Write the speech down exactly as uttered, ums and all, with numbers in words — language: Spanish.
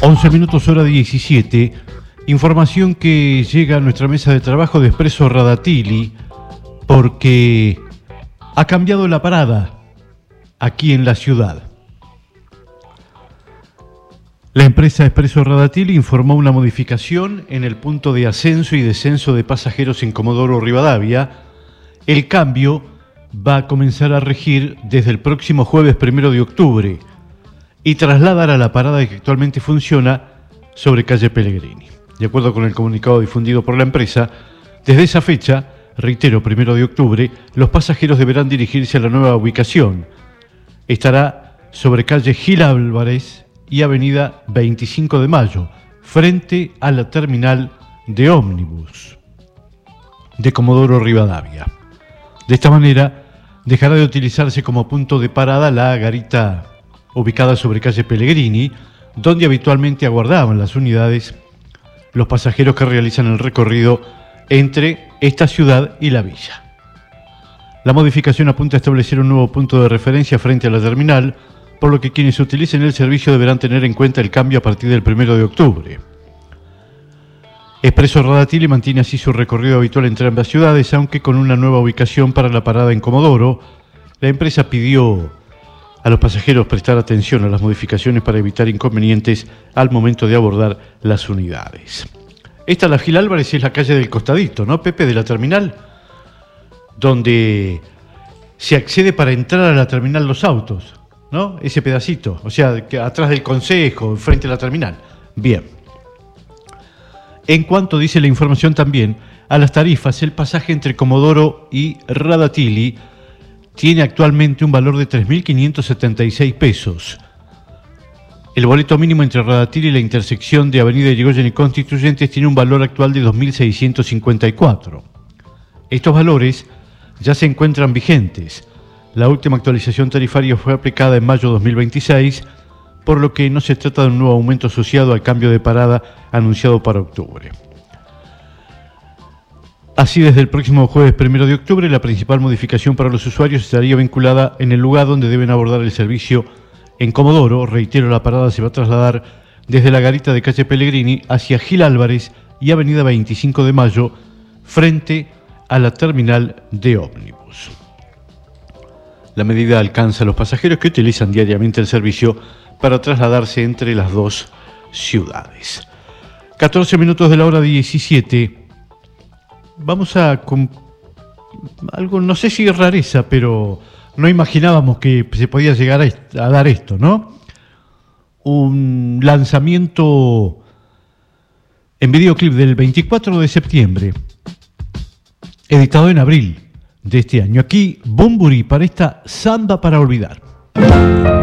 once minutos hora diecisiete, información que llega a nuestra mesa de trabajo de Expreso Radatili, porque ha cambiado la parada aquí en la ciudad. La empresa Expreso Radatili informó una modificación en el punto de ascenso y descenso de pasajeros en Comodoro Rivadavia. El cambio va a comenzar a regir desde el próximo jueves primero de octubre y trasladar a la parada que actualmente funciona sobre calle Pellegrini. De acuerdo con el comunicado difundido por la empresa, desde esa fecha, reitero, primero de octubre, los pasajeros deberán dirigirse a la nueva ubicación. Estará sobre calle Gil Álvarez y avenida veinticinco de mayo, frente a la terminal de ómnibus de Comodoro Rivadavia. De esta manera, dejará de utilizarse como punto de parada la garita ubicada sobre calle Pellegrini, donde habitualmente aguardaban las unidades los pasajeros que realizan el recorrido entre esta ciudad y la villa. La modificación apunta a establecer un nuevo punto de referencia frente a la terminal, por lo que quienes utilicen el servicio deberán tener en cuenta el cambio a partir del primero de octubre. Expreso Radatili mantiene así su recorrido habitual entre ambas ciudades, aunque con una nueva ubicación para la parada en Comodoro. La empresa pidió a los pasajeros prestar atención a las modificaciones para evitar inconvenientes al momento de abordar las unidades. Esta, la Gil Álvarez, es la calle del costadito, ¿no, Pepe, de la terminal? Donde se accede para entrar a la terminal Los Autos, ¿no? Ese pedacito, o sea, que atrás del Consejo, frente a la terminal. Bien. En cuanto, dice la información también, a las tarifas, el pasaje entre Comodoro y Radatili tiene actualmente un valor de tres mil quinientos setenta y seis pesos. El boleto mínimo entre Radatili y la intersección de Avenida Irigoyen y Constituyentes tiene un valor actual de dos mil seiscientos cincuenta y cuatro. Estos valores ya se encuentran vigentes. La última actualización tarifaria fue aplicada en mayo de dos mil veintiséis, por lo que no se trata de un nuevo aumento asociado al cambio de parada anunciado para octubre. Así, desde el próximo jueves primero de octubre, la principal modificación para los usuarios estaría vinculada en el lugar donde deben abordar el servicio en Comodoro. Reitero, la parada se va a trasladar desde la garita de calle Pellegrini hacia Gil Álvarez y avenida veinticinco de mayo, frente a la terminal de ómnibus. La medida alcanza a los pasajeros que utilizan diariamente el servicio para trasladarse entre las dos ciudades. catorce minutos de la hora diecisiete. Vamos a... algo, no sé si es rareza, pero no imaginábamos que se podía llegar a, est- a dar esto, ¿no? Un lanzamiento en videoclip del veinticuatro de septiembre, editado en abril de este año. Aquí, Bunbury para esta Samba para olvidar.